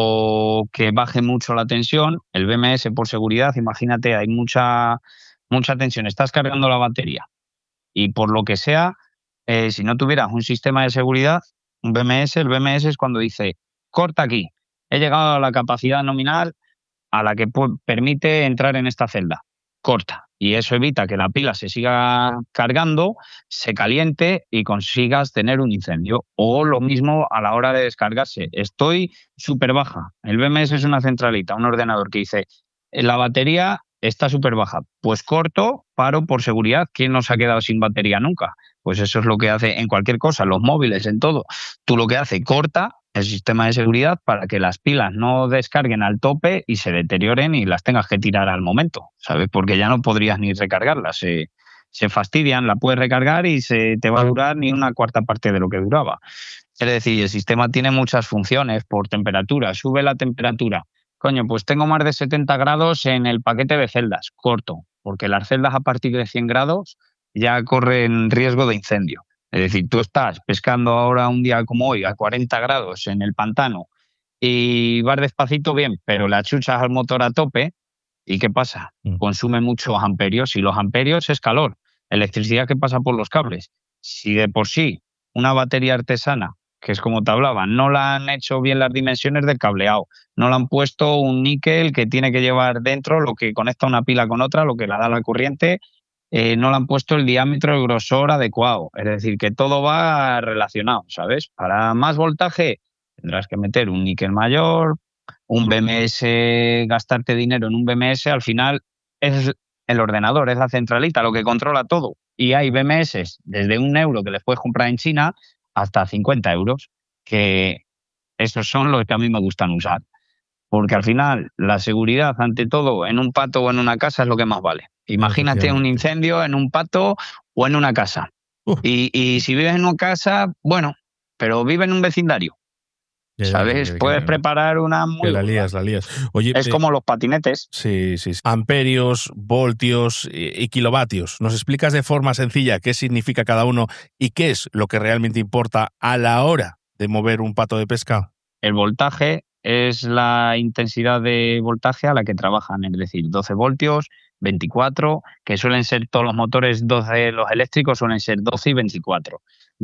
o que baje mucho la tensión. El B M S, por seguridad, imagínate, hay mucha, mucha tensión, estás cargando la batería y por lo que sea, eh, si no tuvieras un sistema de seguridad, un B M S, el B M S es cuando dice, corta aquí, he llegado a la capacidad nominal a la que permite entrar en esta celda, corta. Y eso evita que la pila se siga cargando, se caliente y consigas tener un incendio. O lo mismo a la hora de descargarse. Estoy súper baja. El B M S es una centralita, un ordenador que dice, la batería está súper baja. Pues corto, paro por seguridad. ¿Quién no se ha quedado sin batería nunca? Pues eso es lo que hace en cualquier cosa, los móviles, en todo. Tú lo que hace, corta el sistema de seguridad para que las pilas no descarguen al tope y se deterioren y las tengas que tirar al momento, ¿sabes? Porque ya no podrías ni recargarlas. Se, se fastidian, la puedes recargar y se te va a durar ni una cuarta parte de lo que duraba. Es decir, el sistema tiene muchas funciones por temperatura. Sube la temperatura. Coño, pues tengo más de setenta grados en el paquete de celdas. Corto, porque las celdas a partir de cien grados ya corren riesgo de incendio. Es decir, tú estás pescando ahora un día como hoy a cuarenta grados en el pantano y vas despacito bien, pero le achuchas al motor a tope y ¿qué pasa? Consume muchos amperios y los amperios es calor, electricidad que pasa por los cables. Si de por sí una batería artesana, que es como te hablaba, no la han hecho bien las dimensiones del cableado, no le han puesto un níquel que tiene que llevar dentro lo que conecta una pila con otra, lo que la da la corriente, Eh, no le han puesto el diámetro, el grosor adecuado. Es decir, que todo va relacionado, ¿sabes? Para más voltaje tendrás que meter un níquel mayor, un B M S, gastarte dinero en un B M S, al final es el ordenador, es la centralita, lo que controla todo. Y hay B M S desde un euro que les puedes comprar en China hasta cincuenta euros, que esos son los que a mí me gustan usar. Porque al final la seguridad, ante todo, en un pato o en una casa es lo que más vale. Imagínate un incendio en un pato o en una casa. Uh. Y, y si vives en una casa, bueno, pero vive en un vecindario. Ya, ¿sabes? Ya, ya, Puedes ya, preparar una muy... La lías, la lías. Oye, es eh, como los patinetes. Sí, sí, sí. Amperios, voltios y, y kilovatios. ¿Nos explicas de forma sencilla qué significa cada uno y qué es lo que realmente importa a la hora de mover un pato de pesca? El voltaje es la intensidad de voltaje a la que trabajan, es decir, doce voltios, veinticuatro, que suelen ser todos los motores doce, los eléctricos suelen ser doce y veinticuatro.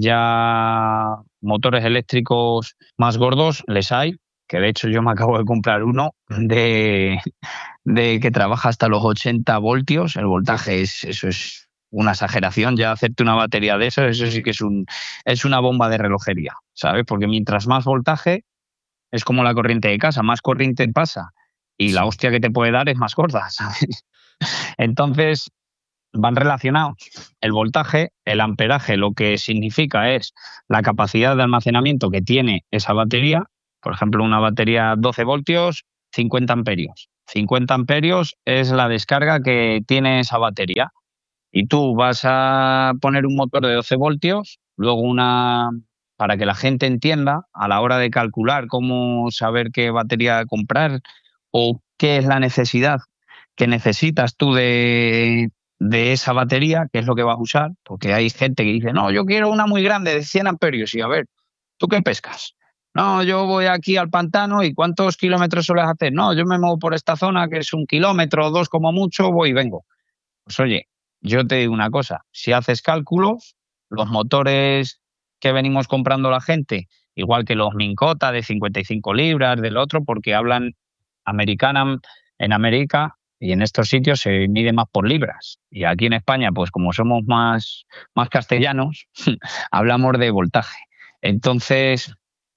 Ya motores eléctricos más gordos les hay, que de hecho yo me acabo de comprar uno de, de que trabaja hasta los ochenta voltios. El voltaje es, eso es una exageración, ya hacerte una batería de eso, eso sí que es, un, es una bomba de relojería, ¿sabes? Porque mientras más voltaje, es como la corriente de casa, más corriente pasa y la hostia que te puede dar es más gorda, ¿sabes? Entonces, van relacionados. El voltaje, el amperaje, lo que significa es la capacidad de almacenamiento que tiene esa batería. Por ejemplo, una batería doce voltios, cincuenta amperios. cincuenta amperios es la descarga que tiene esa batería. Y tú vas a poner un motor de doce voltios, luego una, para que la gente entienda a la hora de calcular cómo saber qué batería comprar o qué es la necesidad que necesitas tú de, de esa batería, qué es lo que vas a usar, porque hay gente que dice, no, yo quiero una muy grande de cien amperios. Y a ver, ¿tú qué pescas? No, yo voy aquí al pantano y ¿cuántos kilómetros sueles hacer? No, yo me muevo por esta zona que es un kilómetro o dos como mucho, voy y vengo. Pues oye, yo te digo una cosa, si haces cálculos, los motores que venimos comprando la gente, igual que los Mincota de cincuenta y cinco libras, del otro, porque hablan americana, en América y en estos sitios se mide más por libras. Y aquí en España, pues como somos más, más castellanos, hablamos de voltaje. Entonces,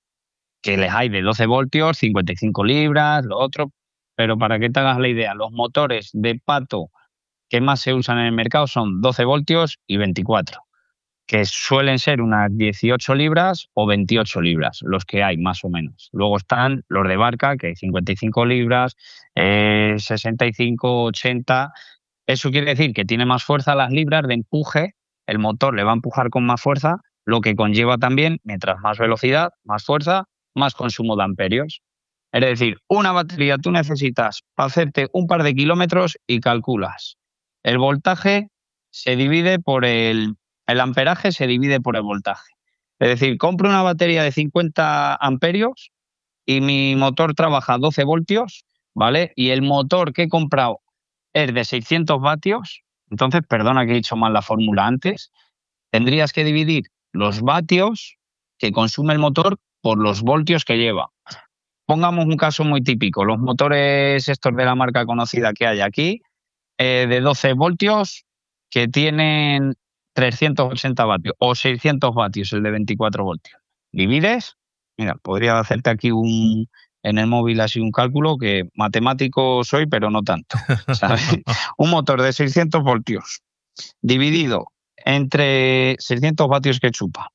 que les hay de doce voltios, cincuenta y cinco libras, lo otro, pero para que te hagas la idea, los motores de pato que más se usan en el mercado son doce voltios y veinticuatro, que suelen ser unas dieciocho libras o veintiocho libras, los que hay más o menos. Luego están los de barca, que hay cincuenta y cinco libras, eh, sesenta y cinco, ochenta. Eso quiere decir que tiene más fuerza las libras de empuje, el motor le va a empujar con más fuerza, lo que conlleva también, mientras más velocidad, más fuerza, más consumo de amperios. Es decir, una batería tú necesitas para hacerte un par de kilómetros y calculas. El voltaje se divide por el, el amperaje se divide por el voltaje. Es decir, compro una batería de cincuenta amperios y mi motor trabaja doce voltios, ¿vale? Y el motor que he comprado es de seiscientos vatios. Entonces, perdona que he dicho mal la fórmula antes, tendrías que dividir los vatios que consume el motor por los voltios que lleva. Pongamos un caso muy típico, los motores estos de la marca conocida que hay aquí, eh, de doce voltios que tienen trescientos ochenta vatios o seiscientos vatios, el de veinticuatro voltios. Divides, mira, podría hacerte aquí un en el móvil así un cálculo, que matemático soy, pero no tanto, ¿sabes? Un motor de seiscientos voltios dividido entre seiscientos vatios que chupa,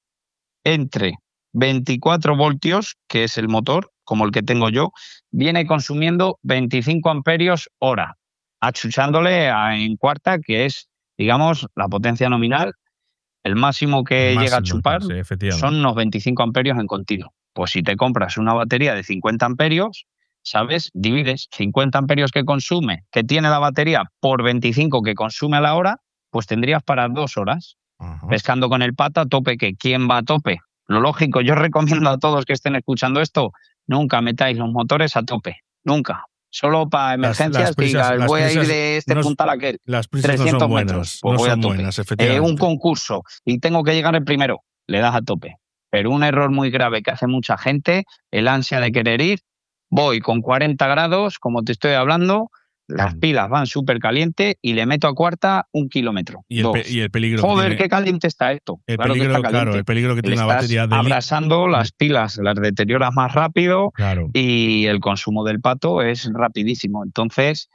entre veinticuatro voltios, que es el motor, como el que tengo yo, viene consumiendo veinticinco amperios hora, achuchándole a, en cuarta, que es, digamos, la potencia nominal. El máximo que el llega máximo, a chupar sí, son unos veinticinco amperios en continuo. Pues si te compras una batería de cincuenta amperios, ¿sabes? Divides cincuenta amperios que consume, que tiene la batería, por veinticinco que consume a la hora, pues tendrías para dos horas. Uh-huh. Pescando con el pato a tope, que ¿quién va a tope? Lo lógico, yo recomiendo a todos que estén escuchando esto, nunca metáis los motores a tope, nunca. Solo para emergencias, las, las prisas, digas, voy prisas, a ir de este no, punto a aquel. Las prisas no son buenas, metros, pues no voy son a tope. Buenas, efectivamente. Eh, un concurso y tengo que llegar el primero, le das a tope. Pero un error muy grave que hace mucha gente, el ansia de querer ir, voy con cuarenta grados, como te estoy hablando, las pilas van súper calientes y le meto a cuarta un kilómetro. Y el, pe y el peligro. Joder, tiene, qué caliente está esto. El claro peligro, que está claro, el peligro que tiene la batería de abrasando las pilas, las deterioras más rápido, claro. Y el consumo del pato es rapidísimo. Entonces,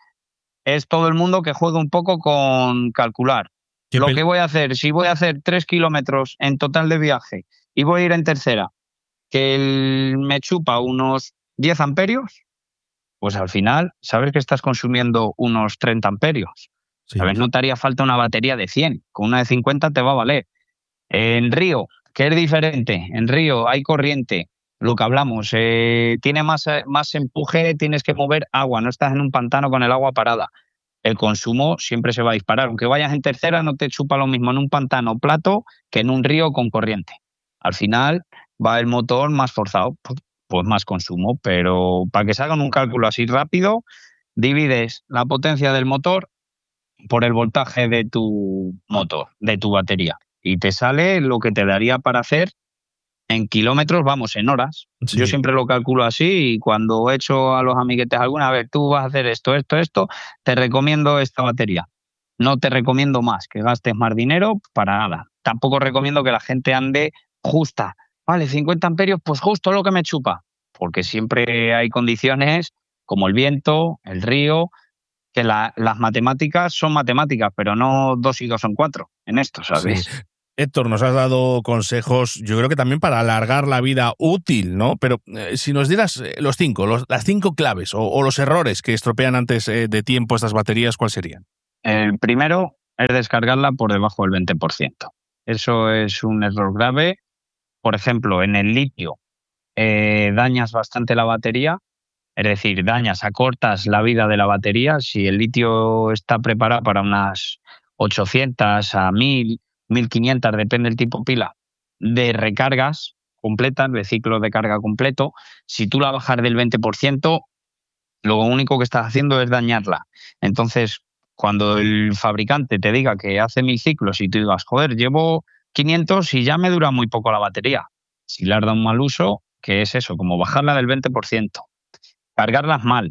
es todo el mundo que juega un poco con calcular. Lo que voy a hacer, si voy a hacer tres kilómetros en total de viaje y voy a ir en tercera, que el, me chupa unos diez amperios, pues al final sabes que estás consumiendo unos treinta amperios. Sí. ¿Sabes? No te haría falta una batería de cien, con una de cincuenta te va a valer. En río, que es diferente, en río hay corriente, lo que hablamos, eh, tiene más, más empuje, tienes que mover agua, no estás en un pantano con el agua parada. El consumo siempre se va a disparar. Aunque vayas en tercera, no te chupa lo mismo en un pantano plato que en un río con corriente. Al final va el motor más forzado, pues más consumo, pero para que se hagan un cálculo así rápido, divides la potencia del motor por el voltaje de tu motor, de tu batería, y te sale lo que te daría para hacer en kilómetros, vamos, en horas. Sí. Yo siempre lo calculo así y cuando he hecho a los amiguetes alguna vez, tú vas a hacer esto, esto, esto, te recomiendo esta batería. No te recomiendo más que gastes más dinero para nada. Tampoco recomiendo que la gente ande justa. Vale, cincuenta amperios, pues justo lo que me chupa. Porque siempre hay condiciones como el viento, el río, que la, las matemáticas son matemáticas, pero no dos y dos son cuatro en esto, ¿sabes? Sí. Héctor, nos has dado consejos, yo creo que también para alargar la vida útil, ¿no? Pero eh, si nos dieras eh, los cinco, los, las cinco claves o, o los errores que estropean antes eh, de tiempo estas baterías, ¿cuáles serían? El primero es descargarla por debajo del veinte por ciento. Eso es un error grave. Por ejemplo, en el litio eh, dañas bastante la batería, es decir, dañas, acortas la vida de la batería. Si el litio está preparado para unas ochocientas a mil, mil quinientas, depende del tipo pila, de recargas completas, de ciclo de carga completo, si tú la bajas del veinte por ciento, lo único que estás haciendo es dañarla. Entonces, cuando el fabricante te diga que hace mil ciclos y tú digas, joder, llevo quinientos y ya me dura muy poco la batería. Si le has dado un mal uso, ¿qué es eso? Como bajarla del veinte por ciento. Cargarlas mal.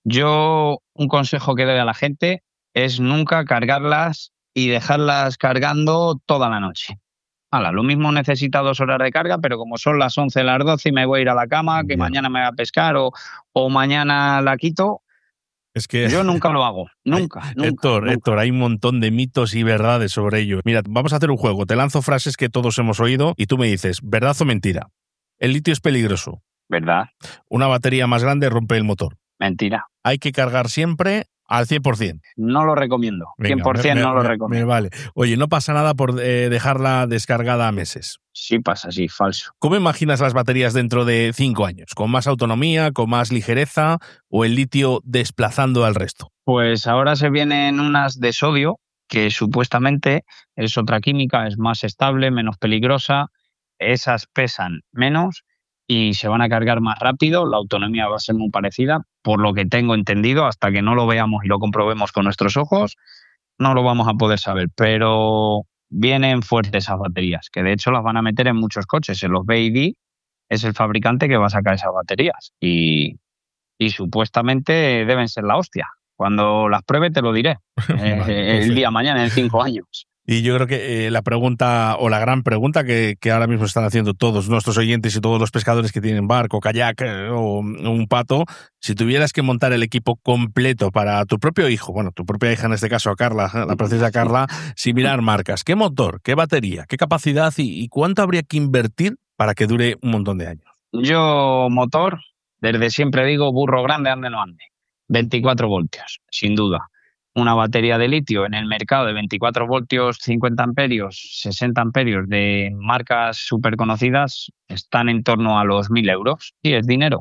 Yo, un consejo que doy a la gente es nunca cargarlas y dejarlas cargando toda la noche. Hala, lo mismo necesita dos horas de carga, pero como son las once, las doce y me voy a ir a la cama, que Ya. mañana me voy a pescar o, o mañana la quito, Es que yo nunca lo hago. Nunca, Ay, nunca. Héctor, nunca. Héctor, hay un montón de mitos y verdades sobre ello. Mira, vamos a hacer un juego. Te lanzo frases que todos hemos oído y tú me dices, ¿verdad o mentira? El litio es peligroso. ¿Verdad? Una batería más grande rompe el motor. Mentira. Hay que cargar siempre al cien por ciento. No lo recomiendo. Venga, cien por ciento me- no lo me- recomiendo. Me vale. Oye, no pasa nada por eh, dejarla descargada a meses. Sí pasa, sí, falso. ¿Cómo imaginas las baterías dentro de cinco años? ¿Con más autonomía, con más ligereza o el litio desplazando al resto? Pues ahora se vienen unas de sodio, que supuestamente es otra química, es más estable, menos peligrosa. Esas pesan menos y se van a cargar más rápido. La autonomía va a ser muy parecida, por lo que tengo entendido, hasta que no lo veamos y lo comprobemos con nuestros ojos, no lo vamos a poder saber. Pero vienen fuertes esas baterías, que de hecho las van a meter en muchos coches. En los B Y D es el fabricante que va a sacar esas baterías y, y supuestamente deben ser la hostia. Cuando las pruebe te lo diré. Eh, Vale, el día mañana, en cinco años. Y yo creo que eh, la pregunta, o la gran pregunta que, que ahora mismo están haciendo todos nuestros oyentes y todos los pescadores que tienen barco, kayak eh, o un pato, si tuvieras que montar el equipo completo para tu propio hijo, bueno, tu propia hija en este caso, a Carla, la princesa Carla, sin mirar marcas, ¿qué motor, qué batería, qué capacidad y, y cuánto habría que invertir para que dure un montón de años? Yo, motor, desde siempre digo, burro grande, ande no ande. veinticuatro voltios, sin duda. Una batería de litio en el mercado de veinticuatro voltios, cincuenta amperios, sesenta amperios de marcas súper conocidas están en torno a los mil euros. Sí, es dinero.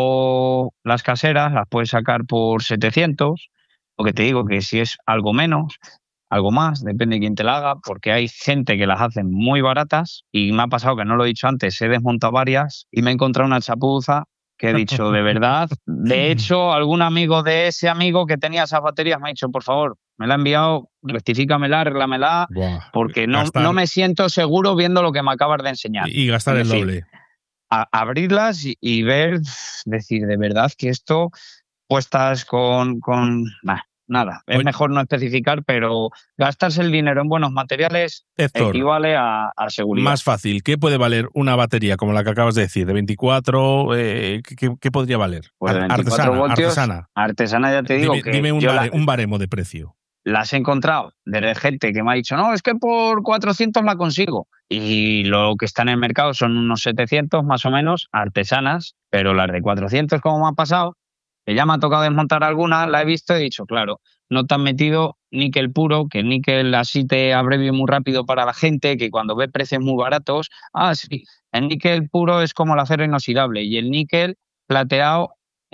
Luego las caseras las puedes sacar por setecientos, porque te digo que si es algo menos, algo más, depende de quién te la haga, porque hay gente que las hace muy baratas y me ha pasado que no lo he dicho antes, he desmontado varias y me he encontrado una chapuza que he dicho, de verdad. De hecho, algún amigo de ese amigo que tenía esas baterías me ha dicho, por favor, me la ha enviado, rectifícamela, arréglamela, Buah, porque no, gastar- no me siento seguro viendo lo que me acabas de enseñar. Y, y gastar En el fin, doble. a- abrirlas y, y ver, decir, de verdad que esto puestas con... con nah, nada, es Oye. mejor no especificar, pero gastarse el dinero en buenos materiales Héctor, equivale a, a seguridad. más fácil, ¿qué puede valer una batería como la que acabas de decir, de veinticuatro? Eh, ¿qué, qué podría valer? Pues de Ar- veinticuatro artesana, voltios, artesana. artesana ya te digo Dime, que dime un, yo bare- la- un baremo de precio. las he encontrado desde gente que me ha dicho, no, es que por cuatrocientos la consigo. Y lo que está en el mercado son unos setecientos más o menos, artesanas, pero las de cuatrocientos, como me ha pasado, que ya me ha tocado desmontar alguna, la he visto y he dicho, claro, no te han metido níquel puro, que el níquel así te abrevia muy rápido para la gente, que cuando ve precios muy baratos, ah, sí, el níquel puro es como el acero inoxidable y el níquel plateado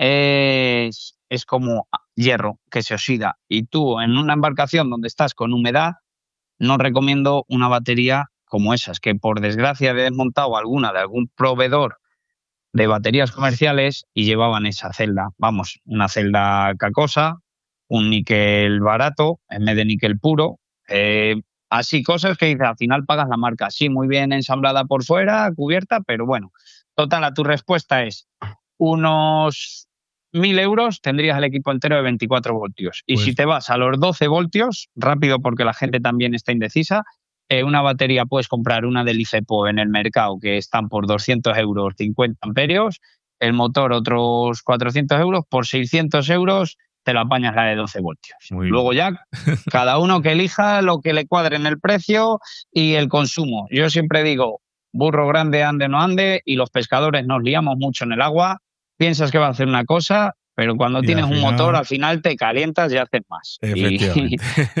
es, es como hierro que se oxida. Y tú en una embarcación donde estás con humedad, no recomiendo una batería como esas, que por desgracia he desmontado alguna de algún proveedor de baterías comerciales y llevaban esa celda, vamos, una celda cacosa, un níquel barato en vez de níquel puro, eh, así cosas que dices, al final pagas la marca, sí, muy bien ensamblada por fuera, cubierta, pero bueno, total, a tu respuesta es unos mil euros tendrías el equipo entero de veinticuatro voltios. Y Pues- si te vas a los doce voltios, rápido porque la gente también está indecisa, eh, una batería puedes comprar una del IFEPO en el mercado que están por doscientos euros, cincuenta amperios, el motor otros cuatrocientos euros, por seiscientos euros te la apañas la de doce voltios. Muy bien. Luego ya cada uno que elija lo que le cuadre en el precio y el consumo. Yo siempre digo, burro grande ande no ande, y los pescadores nos liamos mucho en el agua, piensas que va a hacer una cosa, pero cuando Y tienes al un final- motor al final te calientas y haces más. Y- Efectivamente.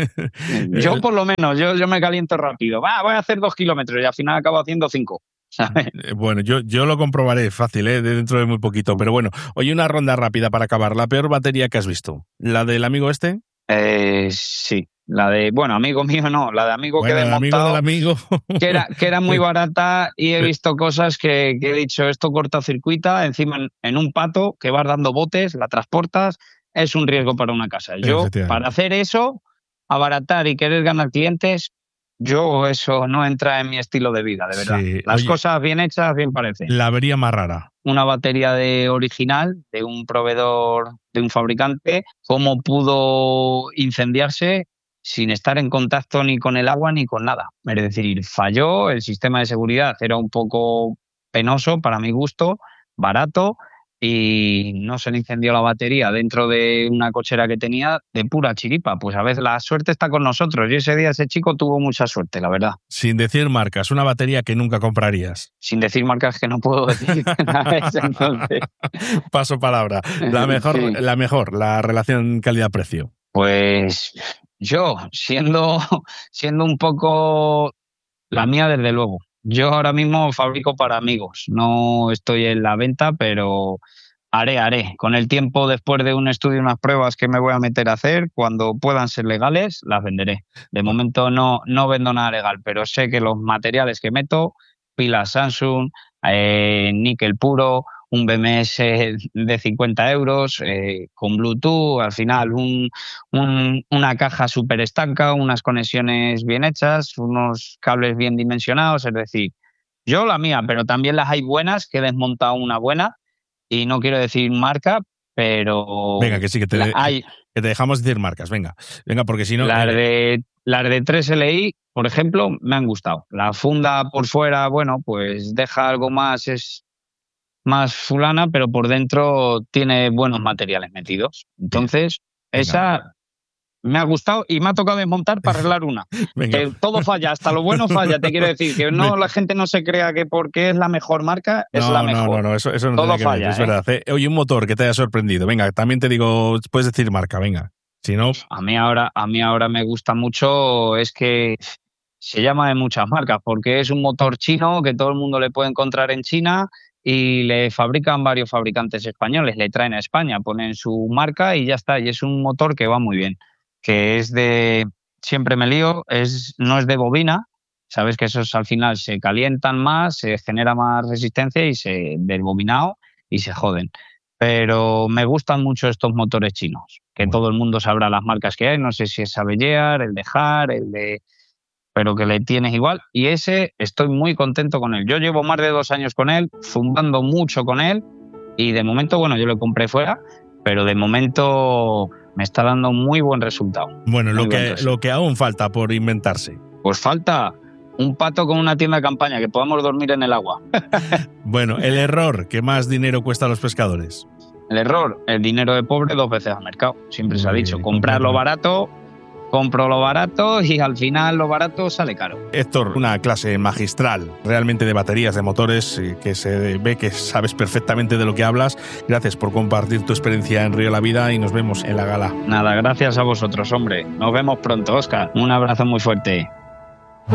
yo por lo menos, yo, yo me caliento rápido. Va, voy a hacer dos kilómetros y al final acabo haciendo cinco. ¿Sabes? Eh, Bueno, yo, yo lo comprobaré fácil, ¿eh? dentro de muy poquito. Pero bueno, oye, una ronda rápida para acabar. ¿La peor batería que has visto? ¿La del amigo este? Eh, sí, la de, bueno, amigo mío no, la de amigo Bueno, que he el amigo desmontado, del amigo. que era, que era muy barata, y he visto cosas que, que he dicho, esto cortocircuita, encima en, en un pato que vas dando botes, la transportas, es un riesgo para una casa. Yo, Efectivamente. para hacer eso, abaratar y querer ganar clientes, yo eso no entra en mi estilo de vida, de verdad. Sí, Las oye- cosas bien hechas, bien parecen. La avería más rara. Una batería de original de un proveedor, de un fabricante, cómo pudo incendiarse sin estar en contacto ni con el agua ni con nada. Es decir, falló, el sistema de seguridad era un poco penoso para mi gusto, barato, y no se le incendió la batería dentro de una cochera que tenía de pura chiripa. Pues a veces la suerte está con nosotros, y ese día ese chico tuvo mucha suerte, la verdad. Sin decir marcas, una batería que nunca comprarías. Sin decir marcas que no puedo decir. Entonces, Paso palabra. La mejor, Sí. la mejor, la relación calidad-precio. Pues yo, siendo, siendo un poco la mía, desde luego. Yo ahora mismo fabrico para amigos. No estoy en la venta, pero haré, haré. Con el tiempo, después de un estudio y unas pruebas que me voy a meter a hacer, cuando puedan ser legales, las venderé. De momento no, no vendo nada legal, pero sé que los materiales que meto, pilas Samsung, eh, níquel puro, un B M S de cincuenta euros, eh, con Bluetooth, al final un, un- una caja súper estanca, unas conexiones bien hechas, unos cables bien dimensionados, es decir, yo la mía, pero también las hay buenas, que he desmontado una buena, y no quiero decir marca, pero Venga, que sí, que te, la- hay que te dejamos decir marcas. Venga, venga, porque si no. las eh, de, las de tres L I, por ejemplo, me han gustado. La funda por fuera, bueno, pues deja algo más, es más fulana, pero por dentro tiene buenos materiales metidos. Entonces, Venga. esa me ha gustado y me ha tocado desmontar para arreglar una. venga. Que todo falla, hasta lo bueno falla, te quiero decir. Que no, la gente no se crea que porque es la mejor marca, es no, la no, mejor. no, no, eso, eso no Todo tiene que ver, falla, es ¿eh? verdad. eh. Oye, un motor que te haya sorprendido. Venga, también te digo, puedes decir marca, venga. Si no, A mí ahora, a mí ahora me gusta mucho, es que se llama de muchas marcas, porque es un motor chino que todo el mundo le puede encontrar en China, y le fabrican varios fabricantes españoles, le traen a España, ponen su marca y ya está. Y es un motor que va muy bien, que es de, siempre me lío, es, no es de bobina, sabes que esos al final se calientan más, se genera más resistencia y se del bobinado y se joden. Pero me gustan mucho estos motores chinos, que Bueno. todo el mundo sabrá las marcas que hay, no sé si es Savellear, el de Har, el de... pero que le tienes igual, y ese estoy muy contento con él. Yo llevo más de dos años con él, zumbando mucho con él, y de momento, bueno, yo lo compré fuera, pero de momento me está dando muy buen resultado. bueno, lo Muy buen que, resultado. lo que aún falta por inventarse. Pues falta un pato con una tienda de campaña, que podamos dormir en el agua. Bueno, el error que más dinero cuesta a los pescadores. El error, el dinero de pobre dos veces al mercado. Siempre se ha Muy dicho, bien, comprar lo completamente. barato, compro lo barato y al final lo barato sale caro. Héctor, una clase magistral realmente de baterías, de motores, eh, que se ve que sabes perfectamente de lo que hablas. Gracias por compartir tu experiencia en Río La Vida y nos vemos en la gala. Nada, gracias a vosotros, hombre. Nos vemos pronto, Óscar. Un abrazo muy fuerte.